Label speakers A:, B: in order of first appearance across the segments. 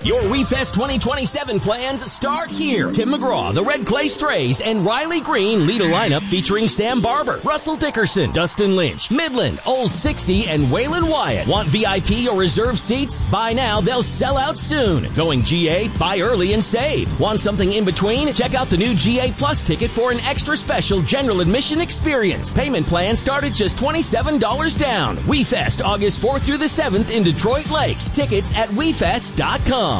A: Your WeFest 2027 plans start here. Tim McGraw, the Red Clay Strays, and Riley Green lead a lineup featuring Sam Barber, Russell Dickerson, Dustin Lynch, Midland, Old 60, and Waylon Wyatt. Want VIP or reserved seats? Buy now, they'll sell out soon. Going GA? Buy early and save. Want something in between? Check out the new GA Plus ticket for an extra special general admission experience. Payment plans start at just $27 down. WeFest, August 4th through the 7th in Detroit Lakes. Tickets at WeFest.com.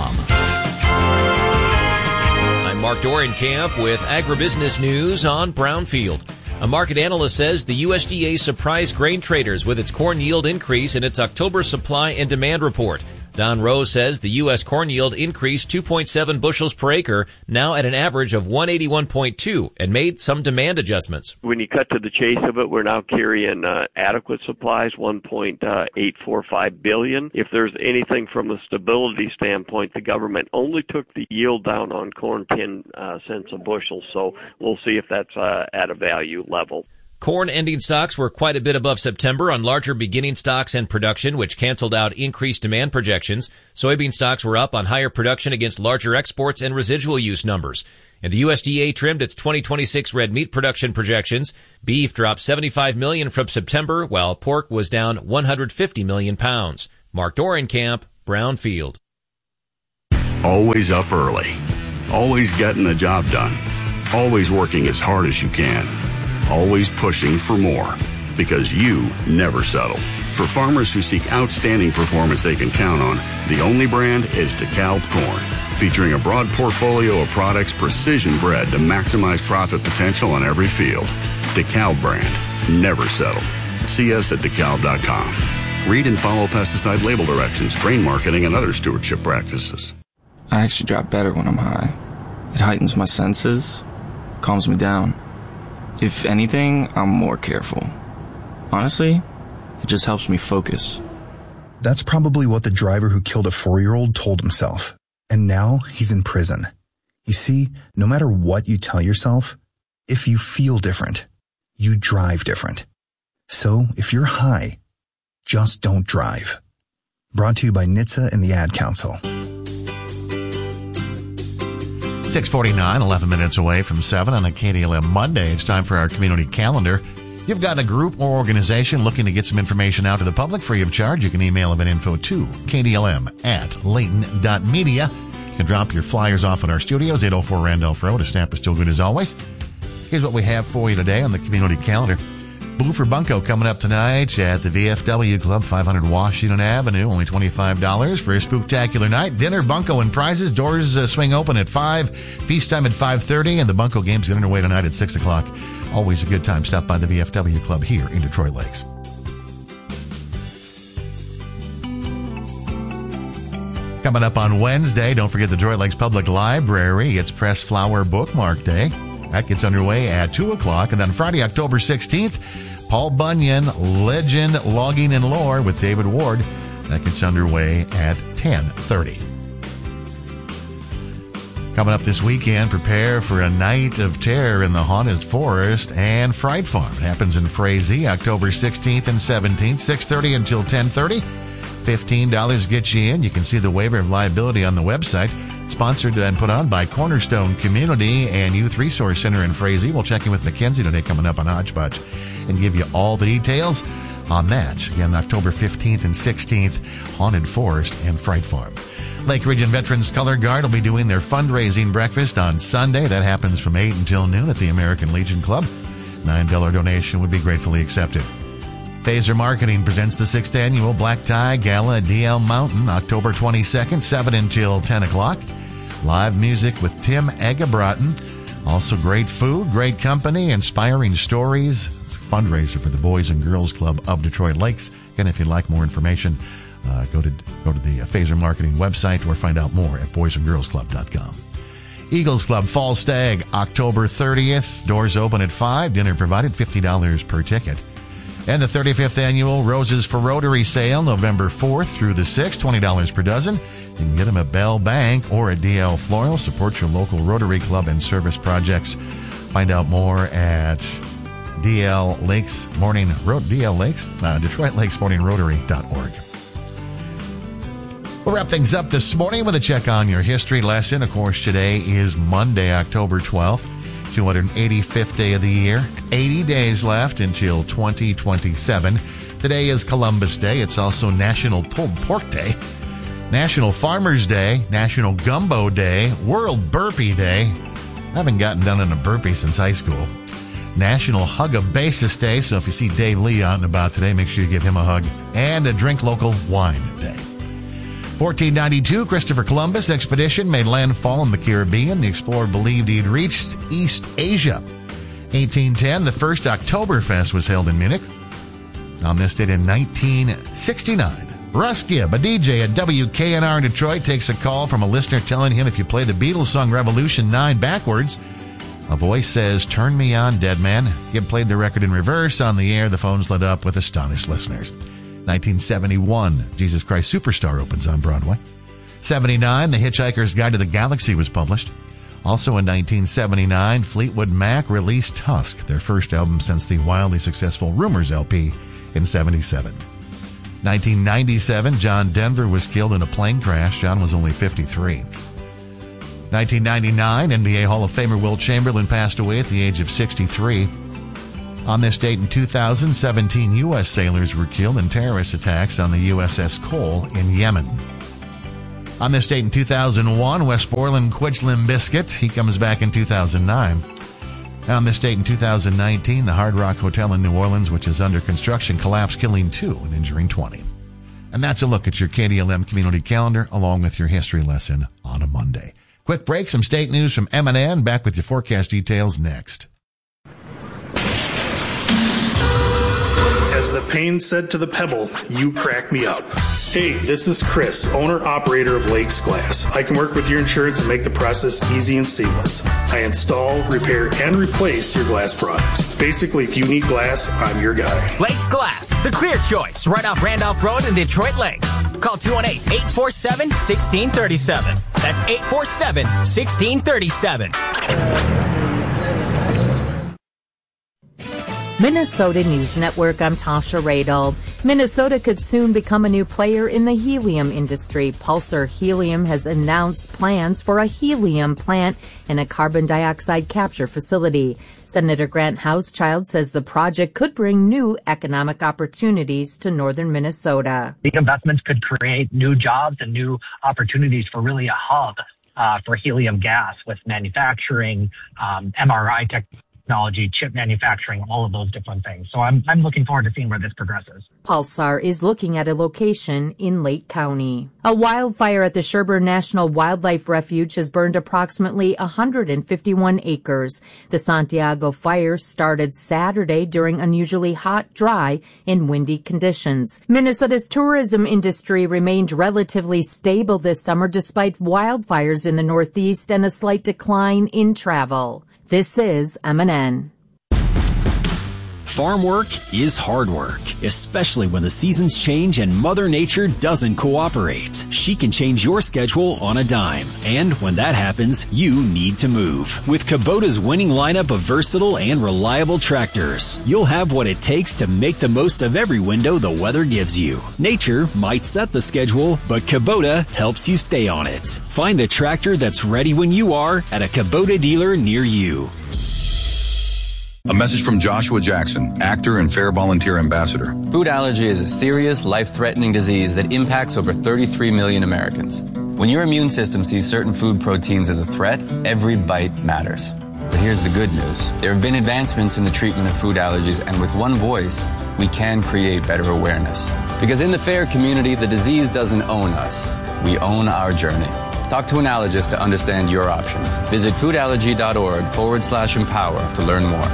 B: I'm Mark Dorenkamp with Agribusiness News on Brownfield. A market analyst says the USDA surprised grain traders with its corn yield increase in its October supply and demand report. Don Rose says the U.S. corn yield increased 2.7 bushels per acre, now at an average of 181.2, and made some demand adjustments.
C: When you cut to the chase of it, we're now carrying adequate supplies, 1.845 billion. If there's anything from a stability standpoint, the government only took the yield down on corn 10 cents a bushel, so we'll see if that's at a value level.
B: Corn ending stocks were quite a bit above September on larger beginning stocks and production, which canceled out increased demand projections. Soybean stocks were up on higher production against larger exports and residual use numbers. And the USDA trimmed its 2026 red meat production projections. Beef dropped 75 million from September, while pork was down 150 million pounds. Mark Dorenkamp, Brownfield.
D: Always up early. Always getting the job done. Always working as hard as you can. Always pushing for more, because you never settle. For farmers who seek outstanding performance they can count on, the only brand is DeKalb Corn, featuring a broad portfolio of products precision bred to maximize profit potential on every field. DeKalb brand, never settle. See us at DeKalb.com. Read and follow pesticide label directions, grain marketing, and other stewardship practices.
E: I actually drive better when I'm high. It heightens my senses, calms me down. If anything, I'm more careful. Honestly, it just helps me focus.
F: That's probably what the driver who killed a 4-year-old told himself. And now he's in prison. You see, no matter what you tell yourself, if you feel different, you drive different. So if you're high, just don't drive. Brought to you by NHTSA and the Ad Council.
G: 6:49, 11 minutes away from 7 on a KDLM Monday. It's time for our community calendar. You've got a group or organization looking to get some information out to the public free of charge. You can email event info to kdlm@layton.media. You can drop your flyers off at our studios, 804 Randolph Road. A stamp is still good as always. Here's what we have for you today on the community calendar. Blue for Bunko coming up tonight at the VFW Club, 500 Washington Avenue. Only $25 for a spooktacular night. Dinner, Bunko, and prizes. Doors swing open at 5. Feast time at 5:30. And the Bunko games get underway tonight at 6 o'clock. Always a good time. Stop by the VFW Club here in Detroit Lakes. Coming up on Wednesday, don't forget the Detroit Lakes Public Library. It's Press Flower Bookmark Day. That gets underway at 2 o'clock. And then Friday, October 16th, Paul Bunyan, Legend, Logging, and Lore with David Ward. That gets underway at 10:30. Coming up this weekend, prepare for a night of terror in the Haunted Forest and Fright Farm. It happens in Frazee, October 16th and 17th, 6:30 until 10:30. $15 gets you in. You can see the waiver of liability on the website. Sponsored and put on by Cornerstone Community and Youth Resource Center in Frazee. We'll check in with Mackenzie today coming up on Hodgepodge and give you all the details on that. Again, October 15th and 16th, Haunted Forest and Fright Farm. Lake Region Veterans Color Guard will be doing their fundraising breakfast on Sunday. That happens from 8 until noon at the American Legion Club. $9 donation would be gratefully accepted. Phaser Marketing presents the 6th Annual Black Tie Gala at DL Mountain, October 22nd, 7 until 10 o'clock. Live music with Tim Egebraten. Also great food, great company, inspiring stories. It's a fundraiser for the Boys and Girls Club of Detroit Lakes. Again, if you'd like more information, go to the Phaser Marketing website or find out more at boysandgirlsclub.com. Eagles Club Fall Stag, October 30th. Doors open at 5. Dinner provided, $50 per ticket. And the 35th Annual Roses for Rotary Sale, November 4th through the 6th, $20 per dozen. You can get them at Bell Bank or at DL Floral. Support your local Rotary Club and service projects. Find out more at DL Lakes, Detroit Lakes Morning Rotary.org. We'll wrap things up this morning with a check on your history lesson. Of course, today is Monday, October 12th, 285th day of the year. 80 days left until 2027. Today is Columbus Day. It's also National Pulled Pork Day, National Farmers Day, National Gumbo Day, World Burpee Day. I haven't gotten done in a burpee since high school. National Hug a Bassist Day. So if you see Dave Lee out and about today, make sure you give him a hug. And a Drink Local Wine Day. 1492, Christopher Columbus expedition made landfall in the Caribbean. The explorer believed he'd reached East Asia. 1810, the first Oktoberfest was held in Munich. On this date in 1969, Russ Gibb, a DJ at WKNR in Detroit, takes a call from a listener telling him if you play the Beatles song Revolution 9 backwards, a voice says, "Turn me on, dead man." Gibb played the record in reverse. On the air, the phones lit up with astonished listeners. 1971, Jesus Christ Superstar opens on Broadway. 79, The Hitchhiker's Guide to the Galaxy was published. Also in 1979, Fleetwood Mac released Tusk, their first album since the wildly successful Rumors LP in 77. 1997, John Denver was killed in a plane crash. John was only 53. 1999, NBA Hall of Famer Wilt Chamberlain passed away at the age of 63. On this date in 2000, 17 U.S. sailors were killed in terrorist attacks on the USS Cole in Yemen. On this date in 2001, Wes Borland quits Limp Bizkit. He comes back in 2009. On this date in 2019, the Hard Rock Hotel in New Orleans, which is under construction, collapsed, killing 2 and injuring 20. And that's a look at your KDLM community calendar, along with your history lesson on a Monday. Quick break, some state news from M&N. Back with your forecast details next.
H: As the pain said to the pebble, you crack me up. Hey, this is Chris, owner-operator of Lakes Glass. I can work with your insurance and make the process easy and seamless. I install, repair, and replace your glass products. Basically, if you need glass, I'm your guy.
I: Lakes Glass, the clear choice, right off Randolph Road in Detroit Lakes. Call 218-847-1637. That's 847-1637.
J: Minnesota News Network, I'm Tasha Radel. Minnesota could soon become a new player in the helium industry. Pulsar Helium has announced plans for a helium plant and a carbon dioxide capture facility. Senator Grant Hauschild says the project could bring new economic opportunities to northern Minnesota.
K: The investments could create new jobs and new opportunities for really a hub for helium gas with manufacturing, MRI technology, chip manufacturing, all of those different things. So I'm looking forward to seeing where this progresses.
J: Pulsar is looking at a location in Lake County. A wildfire at the Sherburne National Wildlife Refuge has burned approximately 151 acres. The Santiago fire started Saturday during unusually hot, dry, and windy conditions. Minnesota's tourism industry remained relatively stable this summer despite wildfires in the Northeast and a slight decline in travel. This is M&N.
A: Farm work is hard work, especially when the seasons change and Mother Nature doesn't cooperate. She can change your schedule on a dime. And when that happens, you need to move. With Kubota's winning lineup of versatile and reliable tractors, you'll have what it takes to make the most of every window the weather gives you. Nature might set the schedule, but Kubota helps you stay on it. Find the tractor that's ready when you are at a Kubota dealer near you.
L: A message from Joshua Jackson, actor and Fair Volunteer Ambassador.
M: Food allergy is a serious, life-threatening disease that impacts over 33 million Americans. When your immune system sees certain food proteins as a threat, every bite matters. But here's the good news. There have been advancements in the treatment of food allergies, and with one voice, we can create better awareness. Because in the FAIR community, the disease doesn't own us. We own our journey. Talk to an allergist to understand your options. Visit foodallergy.org/empower to learn more.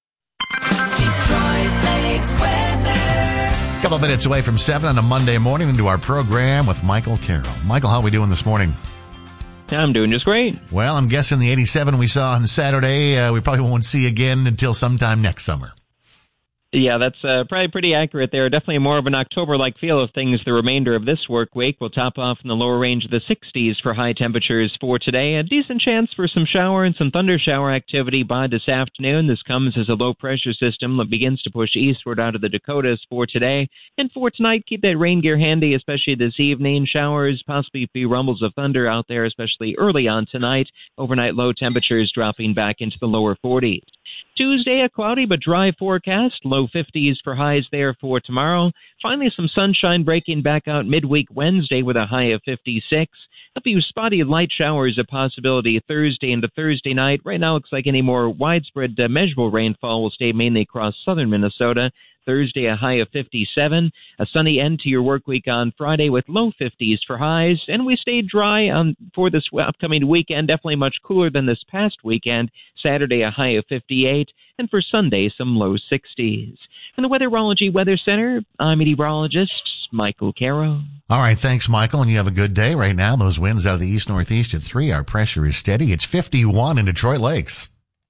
G: A couple minutes away from 7 on a Monday morning into our program with Michael Carroll. Michael, how are we doing this morning?
N: I'm doing just great.
G: Well, I'm guessing the 87 we saw on Saturday, we probably won't see again until sometime next summer.
N: Yeah, that's probably pretty accurate there. Definitely more of an October-like feel of things the remainder of this work week. We'll top off in the lower range of the 60s for high temperatures for today. A decent chance for some shower and some thunder shower activity by this afternoon. This comes as a low-pressure system that begins to push eastward out of the Dakotas for today. And for tonight, keep that rain gear handy, especially this evening. Showers, possibly a few rumbles of thunder out there, especially early on tonight. Overnight low temperatures dropping back into the lower 40s. Tuesday, a cloudy but dry forecast, low 50s for highs there for tomorrow. Finally, some sunshine breaking back out midweek Wednesday with a high of 56. A few spotty light showers a possibility Thursday into Thursday night. Right now, looks like any more widespread measurable rainfall will stay mainly across southern Minnesota. Thursday, a high of 57. A sunny end to your work week on Friday with low 50s for highs. And we stayed dry for this upcoming weekend, definitely much cooler than this past weekend. Saturday, a high of 58. And for Sunday, some low 60s. From the Weatherology Weather Center, I'm meteorologist Michael Caro.
G: All right, thanks, Michael, and you have a good day. Right now, those winds out of the east-northeast at 3. Our pressure is steady. It's 51 in Detroit Lakes.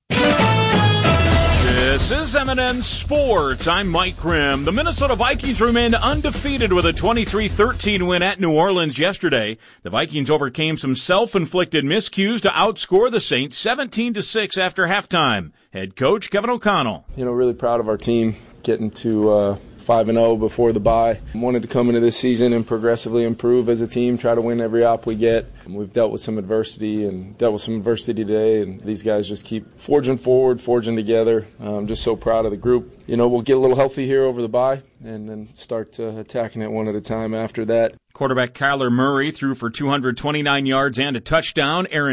O: This is M&N Sports. I'm Mike Grimm. The Minnesota Vikings remained undefeated with a 23-13 win at New Orleans yesterday. The Vikings overcame some self-inflicted miscues to outscore the Saints 17-6 after halftime. Head coach Kevin O'Connell.
P: Really proud of our team getting to 5-0 before the bye. Wanted to come into this season and progressively improve as a team, try to win every op we get. We've dealt with some adversity today, and these guys just keep forging forward, forging together. I'm just so proud of the group. We'll get a little healthy here over the bye and then start attacking it one at a time after that.
O: Quarterback Kyler Murray threw for 229 yards and a touchdown. Aaron